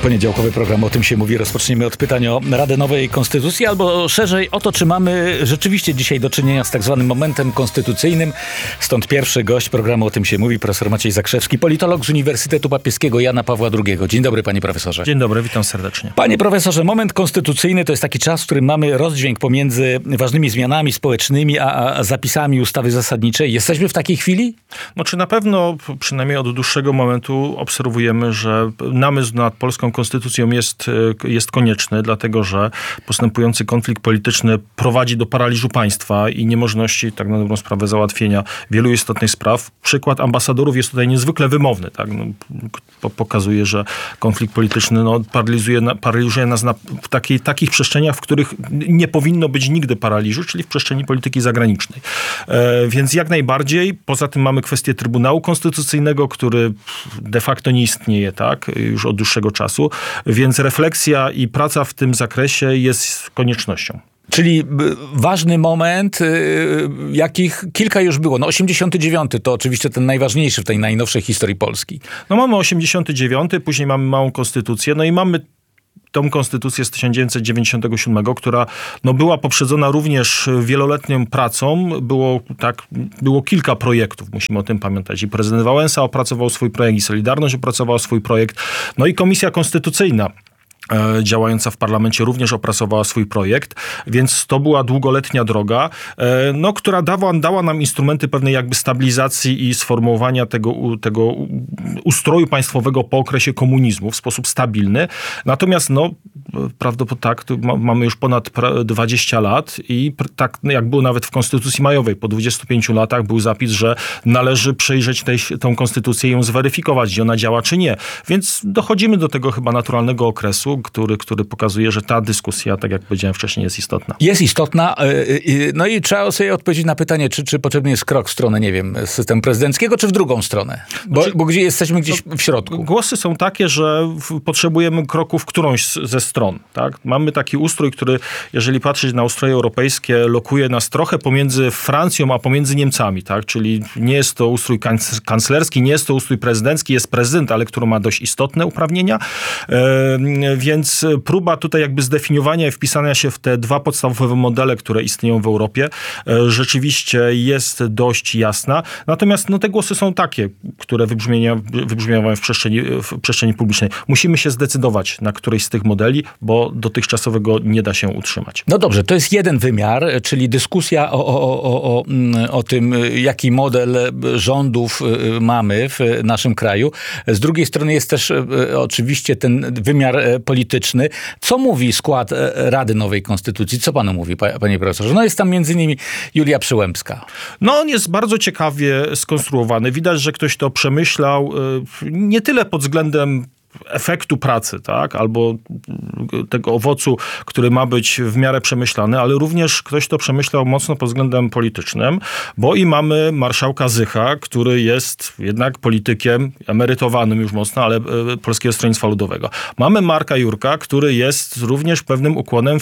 Poniedziałkowy program O tym się mówi. Rozpoczniemy od pytań o Radę Nowej Konstytucji, albo szerzej o to, czy mamy rzeczywiście dzisiaj do czynienia z tak zwanym momentem konstytucyjnym. Stąd pierwszy gość programu O tym się mówi, profesor Maciej Zakrzewski, politolog z Uniwersytetu Papieskiego Jana Pawła II. Dzień dobry, panie profesorze. Dzień dobry, witam serdecznie. Panie profesorze, moment konstytucyjny to jest taki czas, w którym mamy rozdźwięk pomiędzy ważnymi zmianami społecznymi, a zapisami ustawy zasadniczej. Jesteśmy w takiej chwili? No, czy na pewno, przynajmniej od dłuższego momentu obserwujemy, że namysł nad polską konstytucją jest konieczny, dlatego że postępujący konflikt polityczny prowadzi do paraliżu państwa i niemożności, tak na dobrą sprawę, załatwienia wielu istotnych spraw. Przykład ambasadorów jest tutaj niezwykle wymowny. Tak? Pokazuje, że konflikt polityczny paraliżuje nas w takich przestrzeniach, w których nie powinno być nigdy paraliżu, czyli w przestrzeni polityki zagranicznej. Więc jak najbardziej. Poza tym mamy kwestię Trybunału Konstytucyjnego, który de facto nie istnieje, tak, już od dłuższego czasu, więc refleksja i praca w tym zakresie jest koniecznością. Czyli ważny moment, jakich kilka już było. 89 to oczywiście ten najważniejszy w tej najnowszej historii Polski. Mamy 89, później mamy małą konstytucję, i mamy tą konstytucję z 1997, która była poprzedzona również wieloletnią pracą. Było kilka projektów, musimy o tym pamiętać. I prezydent Wałęsa opracował swój projekt, i Solidarność opracowała swój projekt. I Komisja Konstytucyjna działająca w parlamencie również opracowała swój projekt, więc to była długoletnia droga, która dała nam instrumenty pewnej jakby stabilizacji i sformułowania tego ustroju państwowego po okresie komunizmu w sposób stabilny. Natomiast prawdopodobnie mamy już ponad 20 lat i tak jak było nawet w Konstytucji Majowej, po 25 latach był zapis, że należy przejrzeć tą konstytucję i ją zweryfikować, czy ona działa, czy nie. Więc dochodzimy do tego chyba naturalnego okresu, który pokazuje, że ta dyskusja, tak jak powiedziałem wcześniej, jest istotna. Jest istotna. I trzeba sobie odpowiedzieć na pytanie, czy potrzebny jest krok w stronę, nie wiem, systemu prezydenckiego, czy w drugą stronę? Bo gdzie jesteśmy gdzieś w środku. Głosy są takie, że potrzebujemy kroku w którąś ze stron. Tak? Mamy taki ustrój, który, jeżeli patrzeć na ustroje europejskie, lokuje nas trochę pomiędzy Francją, a pomiędzy Niemcami. Tak? Czyli nie jest to ustrój kanclerski, nie jest to ustrój prezydencki, jest prezydent, ale który ma dość istotne uprawnienia. Więc próba tutaj jakby zdefiniowania i wpisania się w te dwa podstawowe modele, które istnieją w Europie, rzeczywiście jest dość jasna. Natomiast te głosy są takie, które wybrzmiewają w przestrzeni publicznej. Musimy się zdecydować na któryś z tych modeli, bo dotychczasowego nie da się utrzymać. No dobrze, to jest jeden wymiar, czyli dyskusja o tym, jaki model rządów mamy w naszym kraju. Z drugiej strony jest też oczywiście ten wymiar polityczny. Co mówi skład Rady Nowej Konstytucji? Co panu mówi, panie profesorze? Jest tam między innymi Julia Przyłębska. On jest bardzo ciekawie skonstruowany. Widać, że ktoś to przemyślał nie tyle pod względem efektu pracy, tak, albo tego owocu, który ma być w miarę przemyślany, ale również ktoś to przemyślał mocno pod względem politycznym, bo i mamy marszałka Zycha, który jest jednak politykiem emerytowanym już mocno, ale Polskiego Stronnictwa Ludowego. Mamy Marka Jurka, który jest również pewnym ukłonem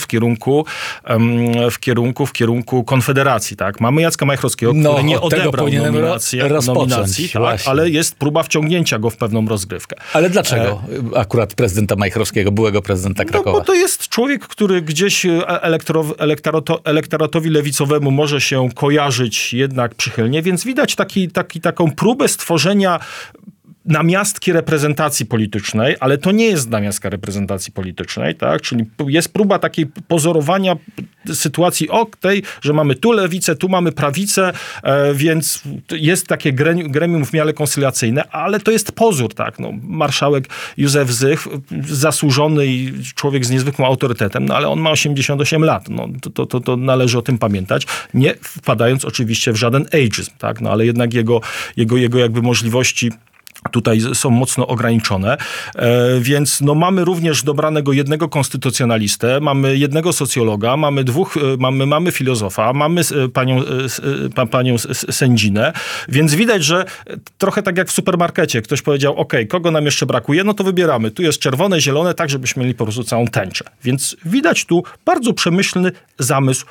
w kierunku Konfederacji, tak. Mamy Jacka Majchrowskiego, który nie odebrał nominacji, tak, ale jest próba wciągnięcia go w pewną rozgrywkę. Ale dlaczego? Akurat prezydenta Majchrowskiego, byłego prezydenta Krakowa. Bo to jest człowiek, który gdzieś elektoratowi lewicowemu może się kojarzyć jednak przychylnie, więc widać taką próbę stworzenia namiastki reprezentacji politycznej, ale to nie jest namiastka reprezentacji politycznej, tak? Czyli jest próba takiej pozorowania sytuacji tej, że mamy tu lewicę, tu mamy prawicę, więc jest takie gremium w miarę koncyliacyjne, ale to jest pozór, tak? Marszałek Józef Zych, zasłużony i człowiek z niezwykłym autorytetem, ale on ma 88 lat. To należy o tym pamiętać, nie wpadając oczywiście w żaden ageizm, tak? Ale jednak jego jakby możliwości tutaj są mocno ograniczone, więc mamy również dobranego jednego konstytucjonalistę, mamy jednego socjologa, mamy filozofa, mamy panią sędzinę, więc widać, że trochę tak jak w supermarkecie, ktoś powiedział, kogo nam jeszcze brakuje, to wybieramy. Tu jest czerwone, zielone, tak żebyśmy mieli po prostu całą tęczę. Więc widać tu bardzo przemyślny zamysł,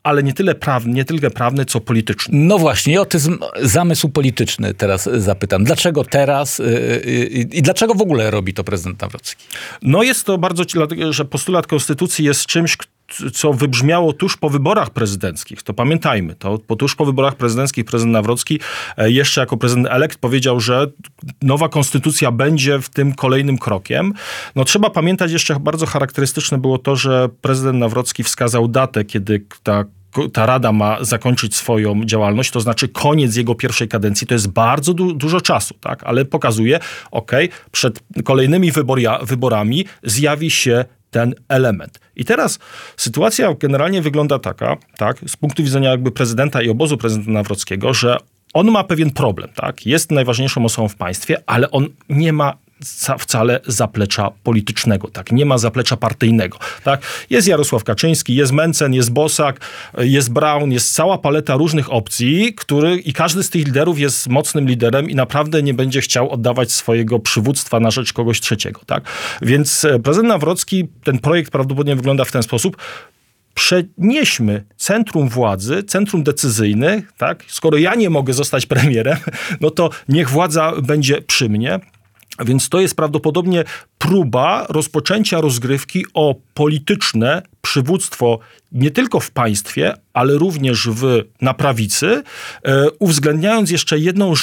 ale nie tyle prawny, co polityczny. No właśnie, o ten zamysł polityczny teraz zapytam. Dlaczego teraz i dlaczego w ogóle robi to prezydent Nawrocki? No jest to bardzo, dlatego że postulat konstytucji jest czymś, co wybrzmiało tuż po wyborach prezydenckich. To pamiętajmy. Tuż po wyborach prezydenckich prezydent Nawrocki jeszcze jako prezydent elekt powiedział, że nowa konstytucja będzie w tym kolejnym krokiem. No trzeba pamiętać, jeszcze bardzo charakterystyczne było to, że prezydent Nawrocki wskazał datę, kiedy ta Rada ma zakończyć swoją działalność, to znaczy koniec jego pierwszej kadencji. To jest bardzo dużo czasu, tak? Ale pokazuje, przed kolejnymi wyborami zjawi się ten element. I teraz sytuacja generalnie wygląda tak, z punktu widzenia jakby prezydenta i obozu prezydenta Nawrockiego, że on ma pewien problem, tak? Jest najważniejszą osobą w państwie, ale on nie ma wcale zaplecza politycznego, tak? Nie ma zaplecza partyjnego, tak? Jest Jarosław Kaczyński, jest Mencen, jest Bosak, jest Braun, jest cała paleta różnych opcji, i każdy z tych liderów jest mocnym liderem i naprawdę nie będzie chciał oddawać swojego przywództwa na rzecz kogoś trzeciego, tak? Więc prezydent Nawrocki, ten projekt prawdopodobnie wygląda w ten sposób: przenieśmy centrum władzy, centrum decyzyjne, tak? Skoro ja nie mogę zostać premierem, no to niech władza będzie przy mnie. Więc to jest prawdopodobnie próba rozpoczęcia rozgrywki o polityczne przywództwo nie tylko w państwie, ale również na prawicy, uwzględniając jeszcze jedną